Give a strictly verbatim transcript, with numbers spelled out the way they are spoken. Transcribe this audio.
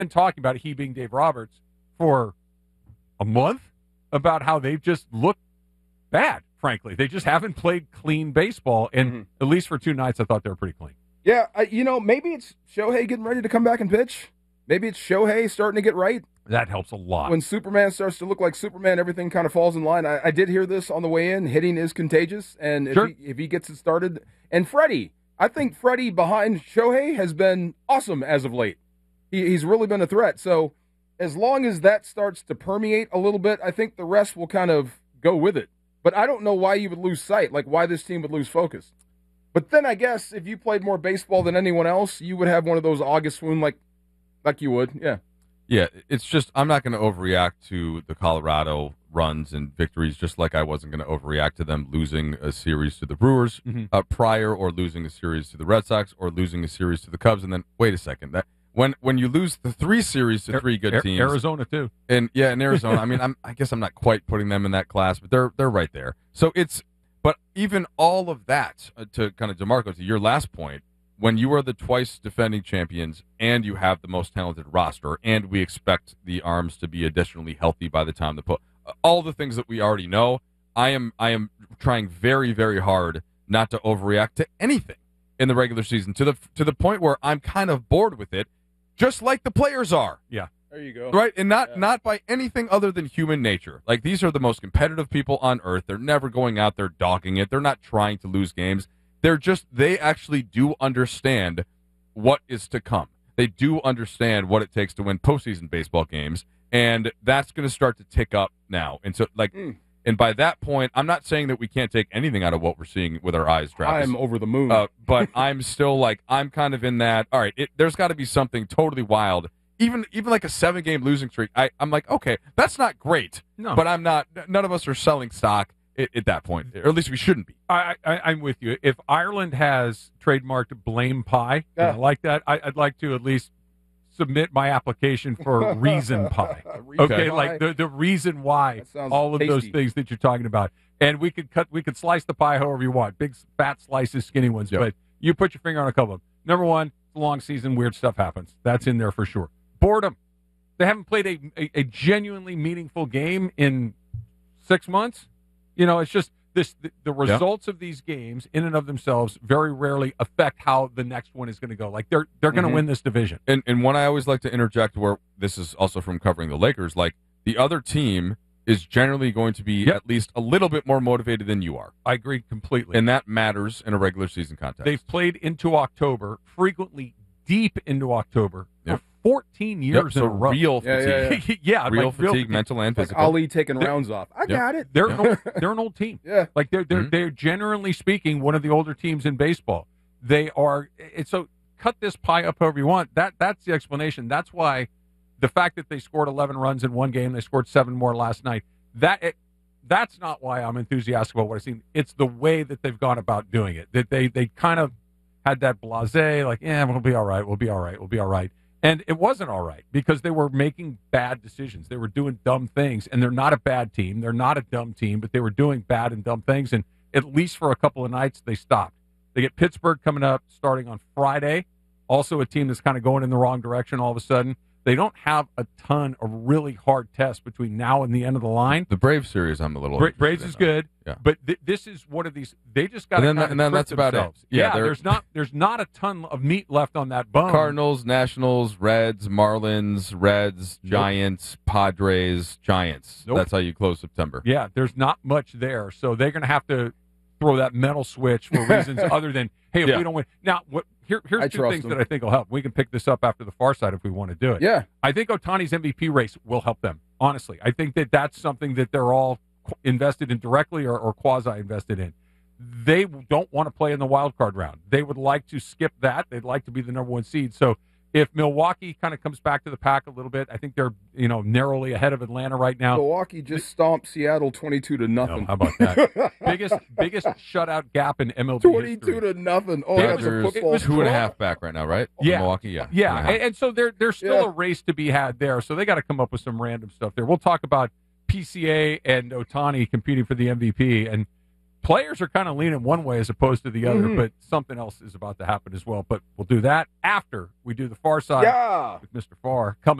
been talking about it, he being Dave Roberts, for a month about how they've just looked bad, frankly. They just haven't played clean baseball, and mm-hmm. at least for two nights, I thought they were pretty clean. Yeah, uh, you know, maybe it's Shohei getting ready to come back and pitch. Maybe it's Shohei starting to get right. That helps a lot. When Superman starts to look like Superman, everything kind of falls in line. I, I did hear this on the way in. Hitting is contagious, and if, sure. he, if he gets it started. And Freddie, I think Freddie behind Shohei has been awesome as of late. He, he's really been a threat. So as long as that starts to permeate a little bit, I think the rest will kind of go with it. But I don't know why you would lose sight, like why this team would lose focus. But then I guess if you played more baseball than anyone else, you would have one of those August swoon like like you would, yeah. Yeah, it's just I'm not going to overreact to the Colorado runs and victories, just like I wasn't going to overreact to them losing a series to the Brewers mm-hmm. uh, prior, or losing a series to the Red Sox, or losing a series to the Cubs. And then, wait a second, that when when you lose the three series to three good teams, Arizona too, and yeah, in Arizona, I mean, I'm, I guess I'm not quite putting them in that class, but they're they're right there. So it's, but even all of that, uh, to kind of DeMarco, to your last point. When you are the twice defending champions and you have the most talented roster, and we expect the arms to be additionally healthy by the time the put all the things that we already know, I am I am trying very very hard not to overreact to anything in the regular season to the to the point where I'm kind of bored with it, just like the players are. Yeah, there you go. Right, and not yeah. not by anything other than human nature. Like, these are the most competitive people on earth. They're never going out there dogging it. They're not trying to lose games. They're just, they actually do understand what is to come. They do understand what it takes to win postseason baseball games, and that's going to start to tick up now. And so, like, mm. and by that point, I'm not saying that we can't take anything out of what we're seeing with our eyes, Travis. I'm over the moon. Uh, but I'm still, like, I'm kind of in that, all right, it, there's got to be something totally wild. Even even like a seven-game losing streak, I, I'm like, okay, that's not great. No. But I'm not, none of us are selling stock at, at that point, or at least we shouldn't be. I, I, I'm with you. If Ireland has trademarked blame pie, yeah. and I like that, I, I'd like to at least submit my application for reason pie. reason okay, pie. like the the reason why all of tasty. those things that you're talking about, and we could cut, we could slice the pie however you want, big fat slices, skinny ones. Yep. But you put your finger on a couple of them. Number one, long season, weird stuff happens. That's in there for sure. Boredom. They haven't played a, a, a genuinely meaningful game in six months. You know, it's just this the, the results yeah. of these games in and of themselves very rarely affect how the next one is going to go. Like, they're they're going to mm-hmm. win this division. And and one I always like to interject, where this is also from covering the Lakers, like, the other team is generally going to be yep. at least a little bit more motivated than you are. I agree completely. And that matters in a regular season context. They've played into October, frequently deep into October, yep. for fourteen years yep, so in a row. Real yeah, fatigue. yeah, yeah. real like fatigue, real, mental and like physical. Ali taking they're, rounds off. I yep. got it. They're, an old, they're an old team. Yeah. Like, they're, they're, mm-hmm. they're generally speaking one of the older teams in baseball. They are, it's so cut this pie up however you want. That That's the explanation. That's why the fact that they scored eleven runs in one game, they scored seven more last night, that it, that's not why I'm enthusiastic about what I've seen. It's the way that they've gone about doing it. That they, they kind of had that blasé, like, yeah, we'll be all right, we'll be all right, we'll be all right. And it wasn't all right because they were making bad decisions. They were doing dumb things, and they're not a bad team. They're not a dumb team, but they were doing bad and dumb things, and at least for a couple of nights, they stopped. They get Pittsburgh coming up starting on Friday, also a team that's kind of going in the wrong direction all of a sudden. They don't have a ton of really hard tests between now and the end of the line. The Braves series, I'm a little. Bra- Braves is good, yeah. but th- this is one of these. They just got to and then, kind and then that's about themselves. it. Yeah, yeah there's not there's not a ton of meat left on that bone. Cardinals, Nationals, Reds, Marlins, Reds, nope. Giants, Padres, Giants. Nope. That's how you close September. Yeah, there's not much there, so they're going to have to throw that mental switch for reasons other than, hey, if yeah. we don't win now. What? Here, here's I two things them. that I think will help. We can pick this up after the far side if we want to do it. Yeah. I think Ohtani's M V P race will help them, honestly. I think that that's something that they're all invested in directly or, or quasi-invested in. They don't want to play in the wild card round. They would like to skip that. They'd like to be the number one seed. So if Milwaukee kind of comes back to the pack a little bit, I think they're, you know, narrowly ahead of Atlanta right now. Milwaukee just stomped Seattle twenty-two to nothing. No, how about that? biggest biggest shutout gap in M L B twenty-two history. to nothing. Oh, It that's was a a- football. It was two and a half back right now, right? Yeah. Milwaukee, yeah. Yeah, Two and a half. and, and so there, there's still Yeah. a race to be had there. So they got to come up with some random stuff there. We'll talk about P C A and Ohtani competing for the M V P. And players are kind of leaning one way as opposed to the other, Mhm. but something else is about to happen as well. But we'll do that after we do the Far Side Yeah. with Mister Farr. Coming